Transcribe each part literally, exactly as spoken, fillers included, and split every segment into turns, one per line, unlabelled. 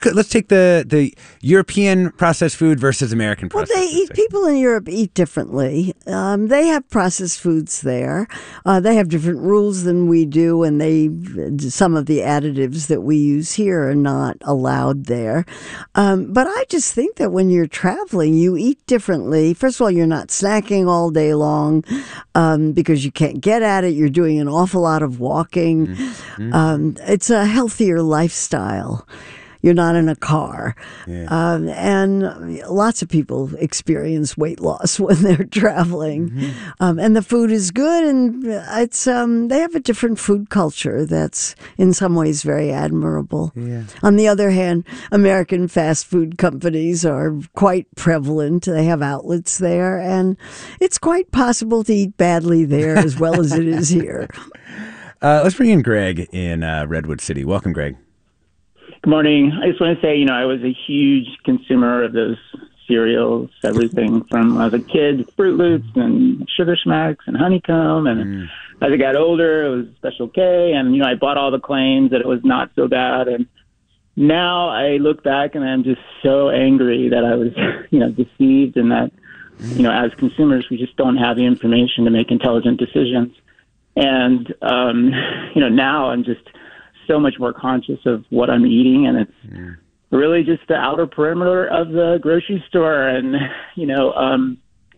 Good. Let's take the, the European processed food versus American
Well,
processed
they
food.
eat. People in Europe eat differently. Um, they have processed foods there. Uh, they have different rules than we do, and they some of the additives that we use here are not allowed there. Um, but I just think that when you're traveling, you eat differently. First of all, you're not snacking all day long um, because you can't get at it. You're doing an awful lot of walking. Mm-hmm. Um, it's a healthier lifestyle. You're not in a car. Yeah. Um, and lots of people experience weight loss when they're traveling. Mm-hmm. Um, and the food is good, and it's um, they have a different food culture that's in some ways very admirable. Yeah. On the other hand, American fast food companies are quite prevalent. They have outlets there, and it's quite possible to eat badly there as well as it is here.
Uh, let's bring in Greg in uh, Redwood City. Welcome, Greg.
Good morning. I just want to say, you know, I was a huge consumer of those cereals, everything from when I was a kid, Fruit Loops and Sugar Smacks and Honeycomb. And mm. as I got older, it was Special K. And, you know, I bought all the claims that it was not so bad. And now I look back and I'm just so angry that I was, you know, deceived, and that, you know, as consumers, we just don't have the information to make intelligent decisions. And, um, you know, now I'm just so much more conscious of what I'm eating, and it's yeah. really just the outer perimeter of the grocery store. And, you know, um,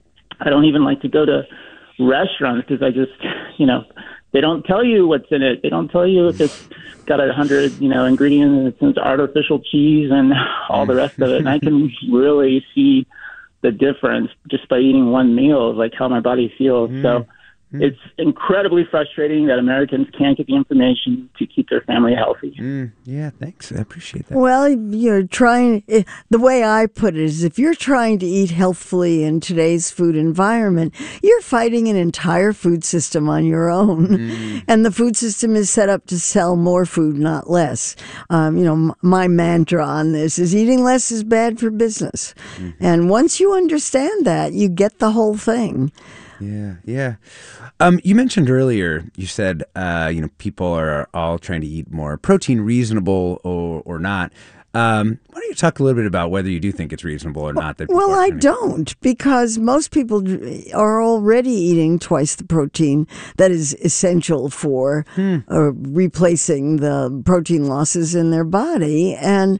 I don't even like to go to restaurants because I just, you know, they don't tell you what's in it. They don't tell you if it's got a hundred, you know, ingredients, and it's artificial cheese and all the rest of it. And I can really see the difference just by eating one meal, like how my body feels. Mm. So it's incredibly frustrating that Americans can't get the information to keep their family healthy.
Mm, yeah, thanks. I appreciate that.
Well, you're trying, the way I put it is, if you're trying to eat healthfully in today's food environment, you're fighting an entire food system on your own. Mm. And the food system is set up to sell more food, not less. Um, you know, my mantra on this is eating less is bad for business. Mm-hmm. And once you understand that, you get the whole thing.
Yeah, yeah. Um, you mentioned earlier, you said, uh, you know, people are all trying to eat more protein, reasonable or, or not. Um, why don't you talk a little bit about whether you do think it's reasonable or not? That
well, I
to...
don't, because most people are already eating twice the protein that is essential for hmm. uh, replacing the protein losses in their body. And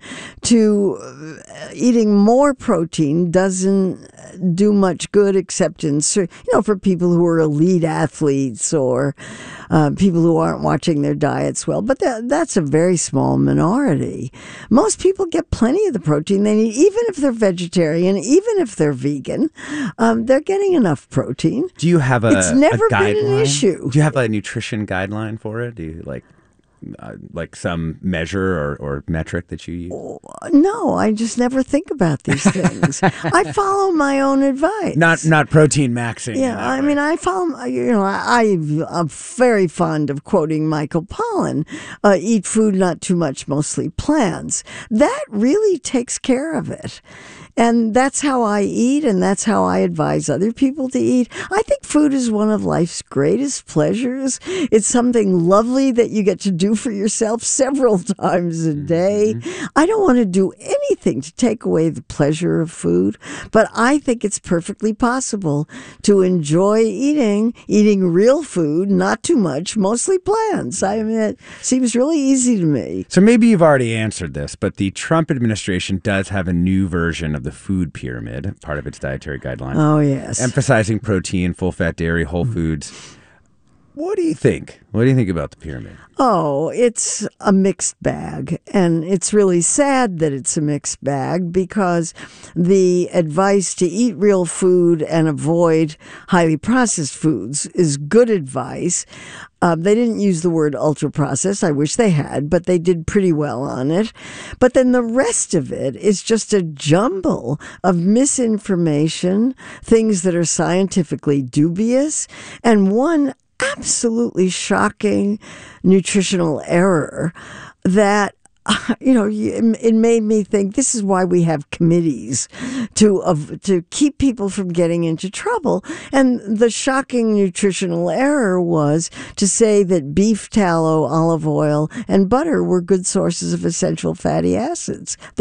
to uh, eating more protein doesn't do much good, except in, you know, for people who are elite athletes or uh, people who aren't watching their diets well. But that, that's a very small minority. Most people get plenty of the protein they need, even if they're vegetarian, even if they're vegan. Um, they're getting enough protein.
Do you have a
It's never
a
been an issue.
Do you have a nutrition guideline for it? Do you like uh, like some measure or, or metric that you use?
No, I just never think about these things. I follow my own advice.
Not not protein maxing.
Yeah, I way. mean, I follow. You know, I, I'm very fond of quoting Michael Pollan: uh, "Eat food, not too much, mostly plants." That really takes care of it. And that's how I eat, and that's how I advise other people to eat. I think food is one of life's greatest pleasures. It's something lovely that you get to do for yourself several times a day. Mm-hmm. I don't want to do anything to take away the pleasure of food, but I think it's perfectly possible to enjoy eating, eating real food, not too much, mostly plants. I mean, it seems really easy to me.
So maybe you've already answered this, but the Trump administration does have a new version of the food pyramid, part of its dietary guidelines.
Oh, yes.
Emphasizing protein, full-fat dairy, whole foods. What do you think? What do you think about the pyramid?
Oh, it's a mixed bag. And it's really sad that it's a mixed bag, because the advice to eat real food and avoid highly processed foods is good advice. Uh, they didn't use the word ultra-processed. I wish they had, but they did pretty well on it. But then the rest of it is just a jumble of misinformation, things that are scientifically dubious, and one absolutely shocking nutritional error that uh, you know, it made me think this is why we have committees to of, to keep people from getting into trouble. And the shocking nutritional error was to say that beef tallow, olive oil, and butter were good sources of essential fatty acids.